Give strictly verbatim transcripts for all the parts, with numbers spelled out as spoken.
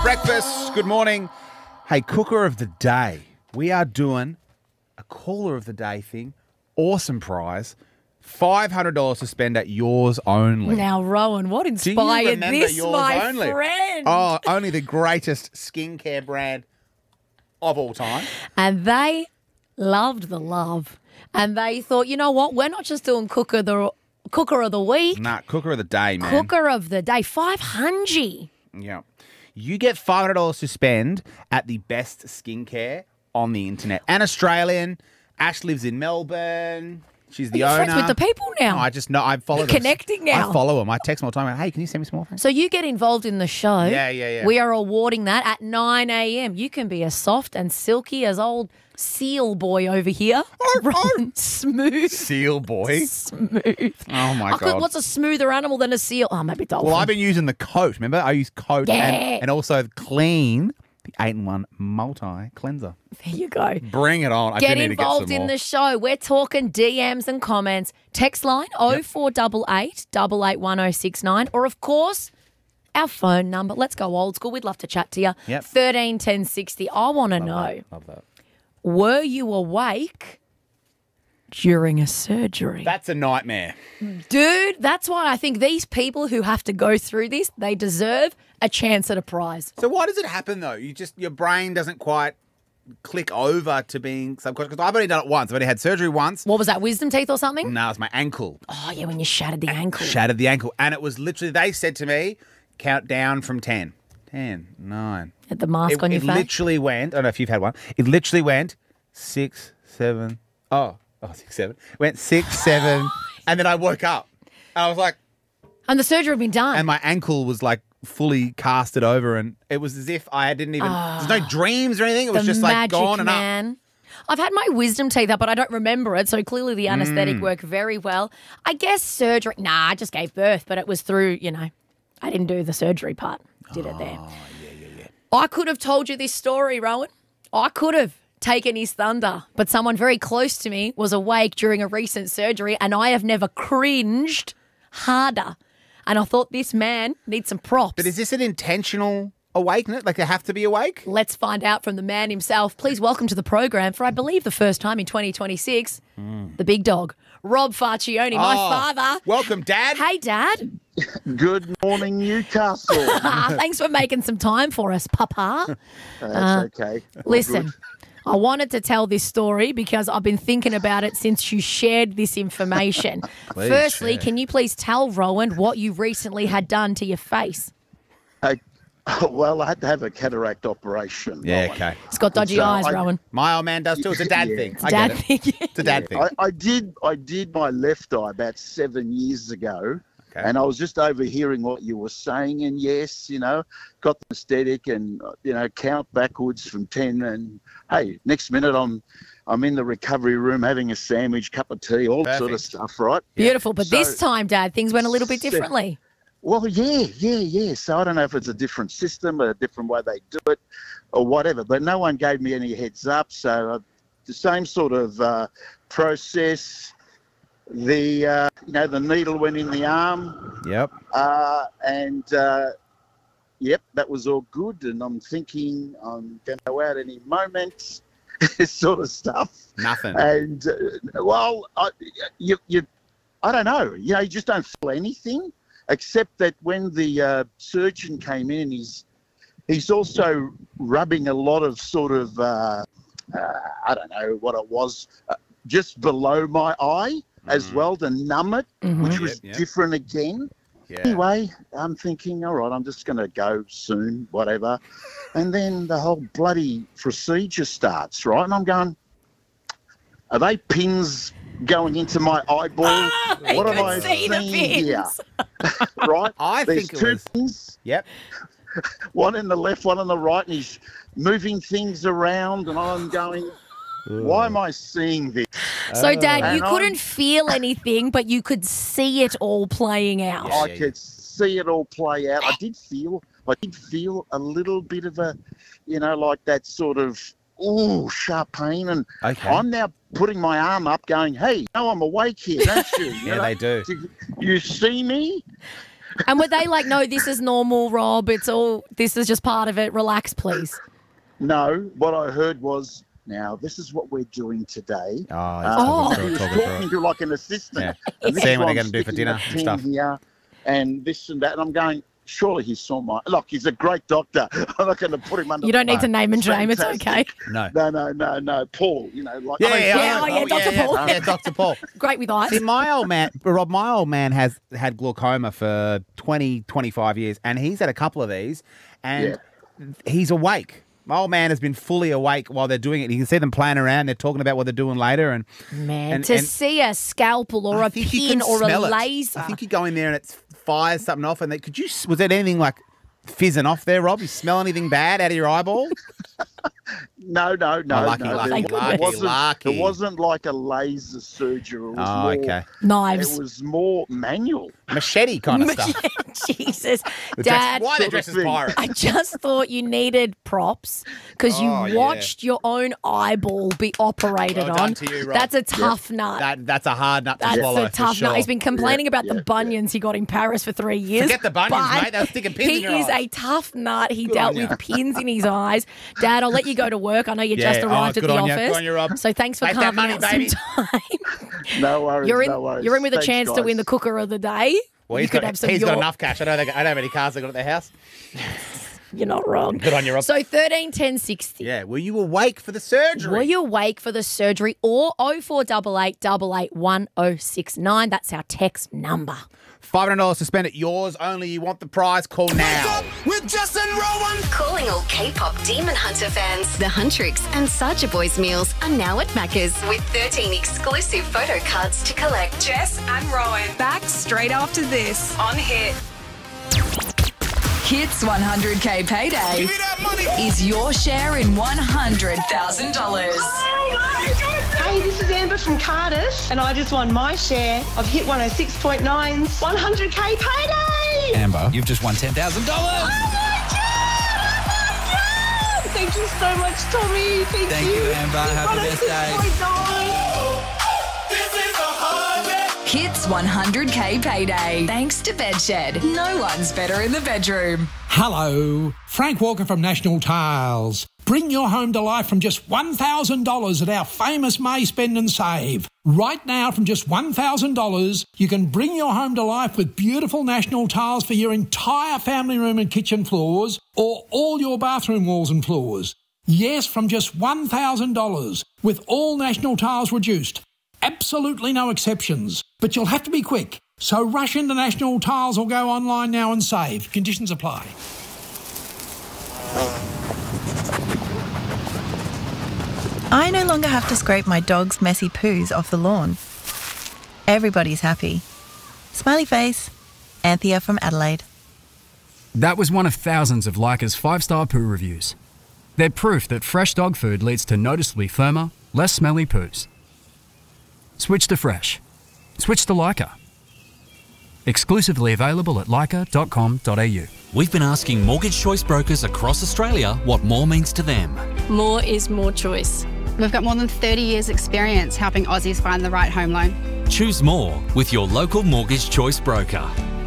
breakfast. Good morning. Hey, cooker of the day. We are doing a caller of the day thing. Awesome prize. five hundred dollars to spend at Yours Only. Now, Rowan, what Do you inspired remember this, Yours my Only? friend? Oh, only the greatest skincare brand of all time. And they loved the love. And they thought, you know what? We're not just doing cooker the cooker of the week. Nah, cooker of the day, man. Cooker of the day. five hundred. Yeah. You get five hundred dollars to spend at the best skincare on the internet. An Australian. Ash lives in Melbourne. She's the You're owner. friends with the people now. No, I just know. I follow You're them. connecting now. I follow them. I text them all the time. Hey, can you send me some more? So you get involved in the show. Yeah, yeah, yeah. We are awarding that at nine a.m. You can be as soft and silky as old seal boy over here. Rowan, smooth. Seal boy. Smooth. Oh, my I could, God. what's a smoother animal than a seal? Oh, maybe dolphin. Well, I've been using the coat. Remember? I use coat Yeah. and, and also clean, the eight in one multi cleanser. There you go. Bring it on. I Get do need involved to get some in more. the show. We're talking D Ms and comments. Text line oh four eight eight, eight eight one oh six nine. Or, of course, our phone number. Let's go old school. We'd love to chat to you. Yep. thirteen ten sixty. I want to know, Love that. were you awake during a surgery? That's a nightmare. Dude, that's why I think these people who have to go through this, they deserve a chance at a prize. So why does it happen, though? You just, your brain doesn't quite click over to being subconscious. Because I've only done it once. I've only had surgery once. What was that, wisdom teeth or something? No, it's my ankle. Oh, yeah, when you shattered the ankle. Shattered the ankle. And it was literally, they said to me, count down from ten. ten, nine. Had the mask It, on your it face? literally went, I don't know if you've had one, it literally went six, seven, oh, oh, six, seven. Went six, seven, and then I woke up. I was like, And the surgery had been done. and my ankle was like fully casted over, and it was as if I didn't even, there's no dreams or anything. It was the just like magic gone and up. man. I've had my wisdom teeth up, but I don't remember it. So clearly the anaesthetic Mm. worked very well. I guess surgery. Nah, I just gave birth, but it was through, you know, I didn't do the surgery part. Did it there. Oh, yeah, yeah, yeah. I could have told you this story, Rowan. I could have taken his thunder, but someone very close to me was awake during a recent surgery, and I have never cringed harder. And I thought this man needs some props. But is this an intentional awakeness? Like they have to be awake? Let's find out from the man himself. Please welcome to the program for, I believe, the first time in twenty twenty-six, the big dog, Rob Farcioni, my Oh, father. Welcome, Dad. Hey, Dad. Good morning, Newcastle. Ah, thanks for making some time for us, Papa. That's okay. All Listen, good. I wanted to tell this story because I've been thinking about it since you shared this information. Please Firstly, share. can you please tell Rowan what you recently had done to your face? Hey, well, I had to have a cataract operation. Yeah, Rowan. okay. It's got dodgy So eyes, I- Rowan. My old man does too. It's a dad Yeah. thing. I Dad get it. thing. It's a dad thing. I, I did. I did my left eye about seven years ago, Okay. and I was just overhearing what you were saying. And yes, you know, got the aesthetic, and uh, you know, count backwards from ten. And hey, next minute I'm, I'm in the recovery room having a sandwich, cup of tea, all sort of Perfect. stuff, right? Beautiful. But So- this time, Dad, things went a little bit Se- differently. Well, yeah, yeah, yeah. So I don't know if it's a different system, a different way they do it, or whatever. But no one gave me any heads up. So uh, the same sort of uh, process. The uh, you know the needle went in the arm, Yep. uh, and uh, yep, that was all good. And I'm thinking I'm going to go out any moment, this sort of stuff. Nothing. And uh, well, I, you, you, I don't know. You know, you just don't feel anything, except that when the uh, surgeon came in, he's he's also rubbing a lot of sort of uh, uh, I don't know what it was, uh, just below my eye as well to numb it, Mhm. which Yep, was yep. different again. Yeah. Anyway, I'm thinking, all right, I'm just going to go soon, whatever. And then the whole bloody procedure starts, right? And I'm going, are they pins going into my eyeball? Ah, he what am could I see the seeing here? pins. Right? I There's think it two was. pins, Yep. one in the left, one on the right, and he's moving things around, and I'm going, why am I seeing this? So, Dad, you And I'm- couldn't feel anything, but you could see it all playing out. Yeah, I yeah, could see it all play out. I did feel, I did feel a little bit of a, you know, like that sort of, ooh, sharp pain. And Okay. I'm now putting my arm up going, hey, you know I'm awake here, don't you? You Yeah, know, they do. You see me? And were they like, no, this is normal, Rob. It's all, this is just part of it. Relax, please. No, what I heard was, now, this is what we're doing today. Oh, Uh, he's he was talking through it, talking through talking it. to like an assistant. Yeah. And this Seeing is what why they're I'm gonna do for sticking dinner my and pen stuff. Here, and this and that. And I'm going, surely he saw my... Look, he's a great doctor. I'm not going to put him under... You don't the need to bus. name and shame. It's Fantastic. okay. No. No, no, no, no. Paul, you know, like... Yeah, I mean, yeah, Yeah, I oh, know. yeah, Doctor Paul. Yeah, Doctor Paul. Great with eyes. See, my old man, Rob, my old man has had glaucoma for twenty, twenty-five years, and he's had a couple of these, and he's awake. My old man has been fully awake while they're doing it. You can see them playing around. They're talking about what they're doing later. And Man, and- to and see a scalpel or I a think you pin can or a smell it. laser. I think you go in there and it fires something off. And they, could you? Was there anything like fizzing off there, Rob? You smell anything bad out of your eyeball? No, no, no, Oh, lucky, no. lucky, there lucky, wasn't, lucky. It wasn't like a laser surgery. It was Oh, more, okay. Knives. It was more manual. Machete kind of stuff. Jesus. The dress- Dad, why the sort of dress as thing. pirates? I just thought you needed props because you Oh, yeah. watched your own eyeball be operated Well on. done to you, Rob. That's a tough nut. That, that's a hard nut to That's swallow. a tough for sure. nut. He's been complaining Yeah, about yeah, the bunions he got in Paris for three years. Forget the bunions, but mate. They're sticking pins he in your is eyes. a tough nut. He Good dealt on ya. with pins in his eyes. Dad, I'll let you go to work. I know you Yeah. just arrived Oh, at good the on ya. office. Good on you, Rob. So thanks for Take that carving money, out baby. some time. No worries, You're in, no worries. you're in with a Thanks, chance to guys. win the cooker of the day. Well, you he's could got, have some he's your, got enough cash. I don't, think, I don't know how many cars they've got at their house. You're not wrong. Good on you, Rob. So thirteen ten sixty. Yeah. Were you awake for the surgery? Were you awake for the surgery or oh four eight eight, eight eight one oh six nine? That's our text number. five hundred dollars to spend at yours only. You want the prize? Call now. With Jess and Rowan. Calling all K-pop Demon Hunter fans. The Huntrix and Sacha Boys meals are now at Macca's with thirteen exclusive photo cards to collect. Jess and Rowan back straight after this on Hit. Hits one hundred K payday Give me that money. is your share in one hundred thousand dollars. Hey, this is Amber from Cardiff, and I just won my share of Hit one oh six point nine's one hundred K payday! Amber, you've just won ten thousand dollars. Oh my God! Oh my God! Thank you so much, Tommy. Thank, Thank you, Amber. Happy birthday. Hits one hundred K payday. Thanks to Bedshed. No one's better in the bedroom. Hello, Frank Walker from National Tiles. Bring your home to life from just one thousand dollars at our famous May Spend and Save. Right now, from just one thousand dollars, you can bring your home to life with beautiful National Tiles for your entire family room and kitchen floors or all your bathroom walls and floors. Yes, from just one thousand dollars, with all National Tiles reduced. Absolutely no exceptions, but you'll have to be quick. So rush into National Tiles or go online now and save. Conditions apply. I no longer have to scrape my dog's messy poos off the lawn. Everybody's happy. Smiley face. Anthea from Adelaide. That was one of thousands of Leica's five-star poo reviews. They're proof that fresh dog food leads to noticeably firmer, less smelly poos. Switch to fresh. Switch to Leica. Exclusively available at leica dot com dot a u. We've been asking mortgage choice brokers across Australia what more means to them. More is more choice. We've got more than thirty years experience helping Aussies find the right home loan. Choose more with your local mortgage choice broker.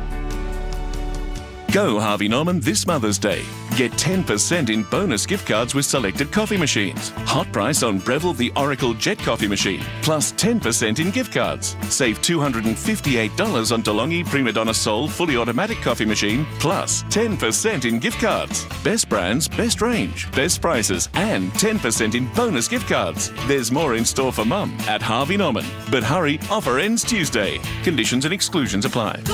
Go Harvey Norman this Mother's Day. Get ten percent in bonus gift cards with selected coffee machines. Hot price on Breville the Oracle Jet Coffee Machine, plus ten percent in gift cards. Save two hundred fifty-eight dollars on DeLonghi Prima Donna Sol Fully Automatic Coffee Machine, plus ten percent in gift cards. Best brands, best range, best prices, and ten percent in bonus gift cards. There's more in store for Mum at Harvey Norman. But hurry, offer ends Tuesday. Conditions and exclusions apply.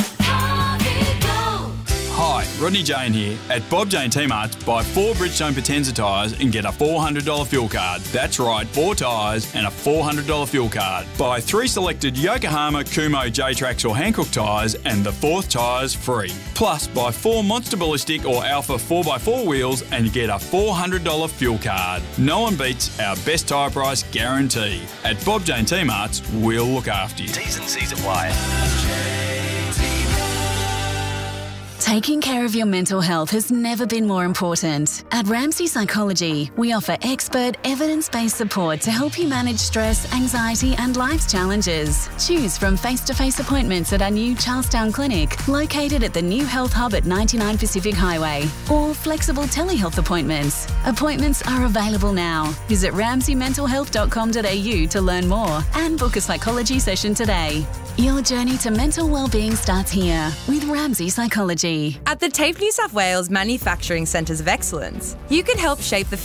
Hi, Rodney Jane here. At Bob Jane T-Marts, buy four Bridgestone Potenza tyres and get a four hundred dollars fuel card. That's right, four tyres and a four hundred dollars fuel card. Buy three selected Yokohama, Kumo, J-Trax or Hankook tyres and the fourth tyre's free. Plus, buy four Monster Ballistic or Alpha four by four wheels and get a four hundred dollars fuel card. No one beats our best tyre price guarantee. At Bob Jane T-Marts, we'll look after you. T's and C's apply. Taking care of your mental health has never been more important. At Ramsay Psychology, we offer expert, evidence-based support to help you manage stress, anxiety and life's challenges. Choose from face-to-face appointments at our new Charlestown Clinic, located at the new Health Hub at ninety-nine Pacific Highway, or flexible telehealth appointments. Appointments are available now. Visit ramsay mental health dot com dot a u to learn more and book a psychology session today. Your journey to mental well-being starts here with Ramsay Psychology. At the TAFE New South Wales Manufacturing Centres of Excellence, you can help shape the